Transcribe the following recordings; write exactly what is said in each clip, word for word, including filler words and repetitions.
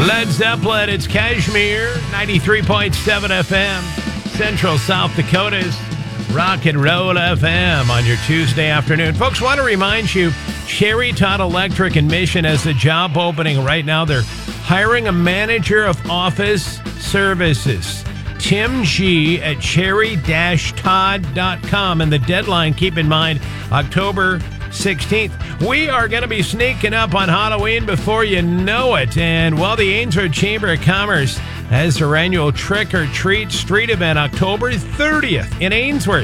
Led Zeppelin, it's Kashmir, ninety-three point seven F M, Central South Dakota's Rock and Roll F M on your Tuesday afternoon. Folks, want to remind you, Cherry Todd Electric in Mission has a job opening right now. They're hiring a manager of office services. Tim G at cherry dash todd dot com. And the deadline, keep in mind, October sixteenth. We are going to be sneaking up on Halloween before you know it. And while the Ainsworth Chamber of Commerce has their annual Trick or Treat Street event October thirtieth in Ainsworth,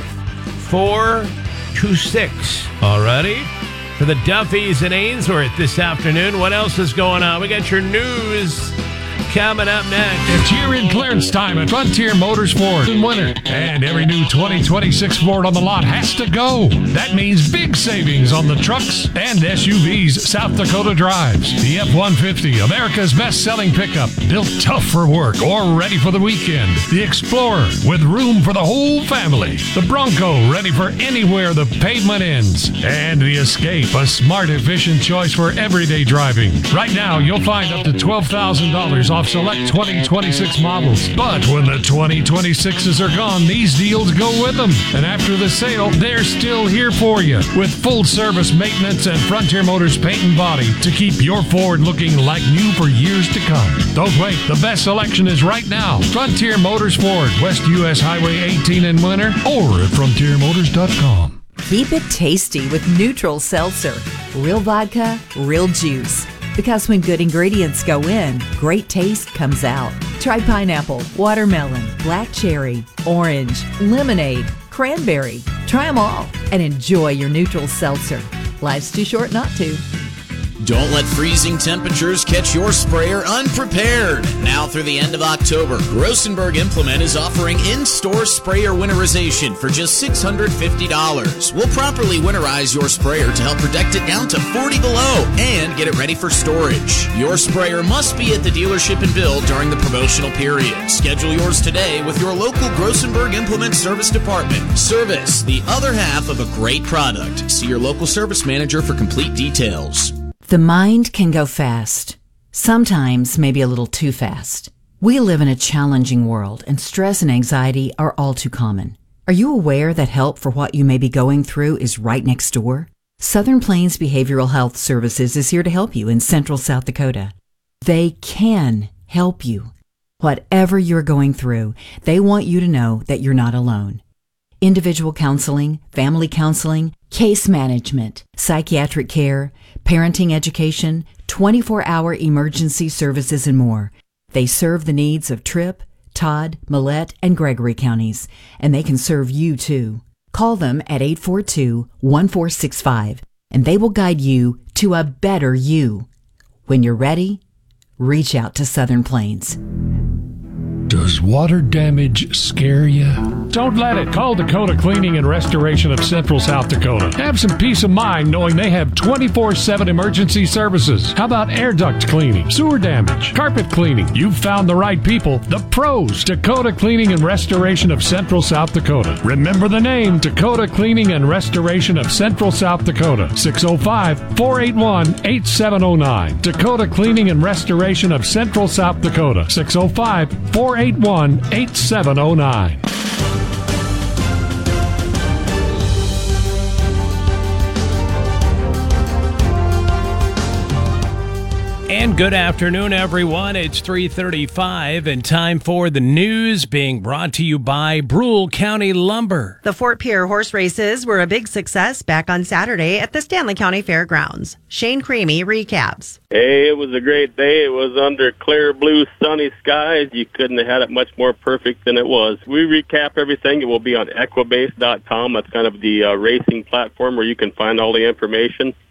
four to six. Alrighty? For the Duffys in Ainsworth this afternoon. What else is going on? We got your news coming up next. It's year-end clearance time at Frontier Motors Ford in winter. And every new twenty twenty-six Ford on the lot has to go. That means big savings on the trucks and S U Vs South Dakota drives. The F one fifty, America's best-selling pickup, built tough for work or ready for the weekend. The Explorer, with room for the whole family. The Bronco, ready for anywhere the pavement ends. And the Escape, a smart, efficient choice for everyday driving. Right now, you'll find up to twelve thousand dollars off select twenty twenty-six models. But when the twenty twenty-sixes are gone, these deals go with them. And after the sale, they're still here for you with full service maintenance and Frontier Motors paint and body to keep your Ford looking like new for years to come. Don't wait. The best selection is right now. Frontier Motors Ford, West U S Highway eighteen in Winter, or at frontier motors dot com. Keep it tasty with Neutral Seltzer. Real vodka, real juice. Because when good ingredients go in, great taste comes out. Try pineapple, watermelon, black cherry, orange, lemonade, cranberry. Try them all and enjoy your Neutral Seltzer. Life's too short not to. Don't let freezing temperatures catch your sprayer unprepared. Now through the end of October, Grossenberg Implement is offering in-store sprayer winterization for just six hundred fifty dollars. We'll properly winterize your sprayer to help protect it down to forty below and get it ready for storage. Your sprayer must be at the dealership and build during the promotional period. Schedule yours today with your local Grossenberg Implement Service Department. Service, the other half of a great product. See your local service manager for complete details. The mind can go fast, sometimes maybe a little too fast. We live in a challenging world, and stress and anxiety are all too common. Are you aware that help for what you may be going through is right next door? Southern Plains Behavioral Health Services is here to help you in Central South Dakota. They can help you. Whatever you're going through, they want you to know that you're not alone. Individual counseling, family counseling, case management, psychiatric care, parenting education, twenty-four hour emergency services, and more. They serve the needs of Tripp, Todd, Millette, and Gregory counties, and they can serve you too. Call them at eight four two, one four six five, and they will guide you to a better you. When you're ready, reach out to Southern Plains. Does water damage scare you? Don't let it. Call Dakota Cleaning and Restoration of Central South Dakota. Have some peace of mind knowing they have twenty-four seven emergency services. How about air duct cleaning, sewer damage, carpet cleaning? You've found the right people, the pros. Dakota Cleaning and Restoration of Central South Dakota. Remember the name, Dakota Cleaning and Restoration of Central South Dakota. six oh five, four eight one, eight seven oh nine. Dakota Cleaning and Restoration of Central South Dakota. six oh five, four eight one, eight seven oh nine. And good afternoon, everyone. It's three thirty-five and time for the news being brought to you by Brule County Lumber. The Fort Pierre horse races were a big success back on Saturday at the Stanley County Fairgrounds. Shane Creamy recaps. Hey, it was a great day. It was under clear blue, sunny skies. You couldn't have had it much more perfect than it was. We recap everything. It will be on equibase dot com. That's kind of the uh, racing platform where you can find all the information.